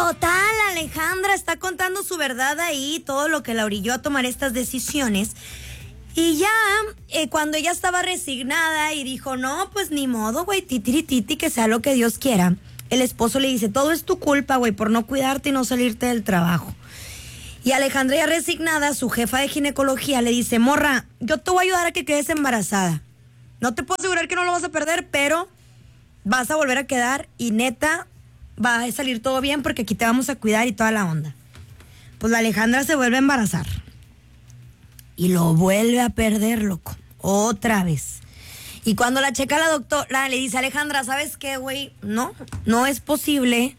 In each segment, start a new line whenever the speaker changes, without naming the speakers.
Total, Alejandra está contando su verdad ahí, todo lo que la orilló a tomar estas decisiones. Y ya, cuando ella estaba resignada y dijo, no, pues ni modo, güey, titirititi, que sea lo que Dios quiera. El esposo le dice, todo es tu culpa, güey, por no cuidarte y no salirte del trabajo. Y Alejandra ya resignada, su jefa de ginecología le dice, morra, yo te voy a ayudar a que quedes embarazada. No te puedo asegurar que no lo vas a perder, pero vas a volver a quedar y neta va a salir todo bien porque aquí te vamos a cuidar y toda la onda. Pues la Alejandra se vuelve a embarazar y lo vuelve a perder, loco, otra vez. Y cuando la checa la doctora, le dice, Alejandra, ¿sabes qué, güey? No es posible.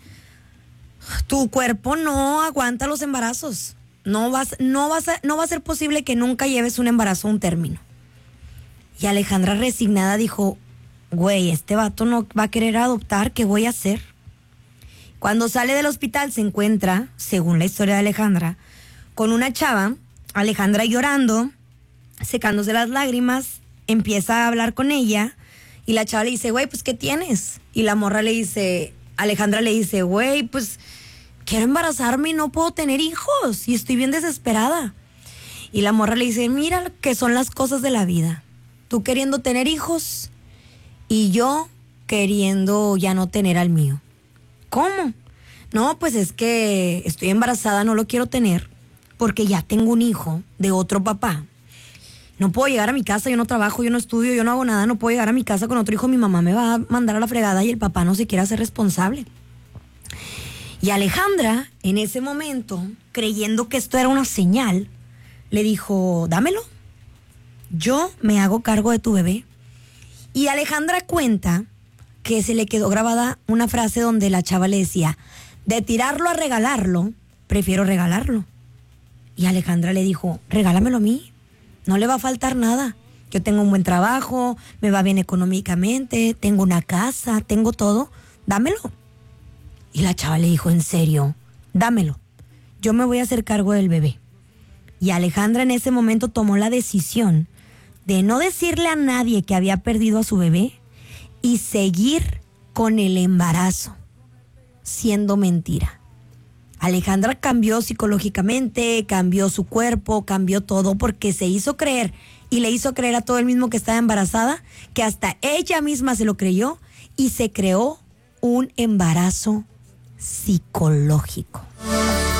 Tu cuerpo no aguanta los embarazos. No va a ser posible que nunca lleves un embarazo a un término. Y Alejandra resignada dijo, güey, este vato no va a querer adoptar, ¿qué voy a hacer? Cuando sale del hospital se encuentra, según la historia de Alejandra, con una chava, Alejandra llorando, secándose las lágrimas, empieza a hablar con ella y la chava le dice, güey, pues ¿qué tienes? Y la morra le dice, Alejandra le dice, güey, pues quiero embarazarme y no puedo tener hijos y estoy bien desesperada. Y la morra le dice, mira que son las cosas de la vida. Tú queriendo tener hijos y yo queriendo ya no tener al mío. ¿Cómo? No, pues es que estoy embarazada, no lo quiero tener porque ya tengo un hijo de otro papá. No puedo llegar a mi casa, yo no trabajo, yo no estudio, yo no hago nada, no puedo llegar a mi casa con otro hijo, mi mamá me va a mandar a la fregada y el papá no se quiere hacer responsable. Y Alejandra, en ese momento, creyendo que esto era una señal, le dijo, dámelo, yo me hago cargo de tu bebé. Y Alejandra cuenta que se le quedó grabada una frase donde la chava le decía, de tirarlo a regalarlo, prefiero regalarlo. Y Alejandra le dijo, regálamelo a mí. No le va a faltar nada. Yo tengo un buen trabajo, me va bien económicamente, tengo una casa, tengo todo. Dámelo. Y la chava le dijo, en serio, dámelo. Yo me voy a hacer cargo del bebé. Y Alejandra en ese momento tomó la decisión de no decirle a nadie que había perdido a su bebé y seguir con el embarazo, siendo mentira. Alejandra cambió psicológicamente, cambió su cuerpo, cambió todo porque se hizo creer y le hizo creer a todo el mismo que estaba embarazada, que hasta ella misma se lo creyó y se creó un embarazo psicológico.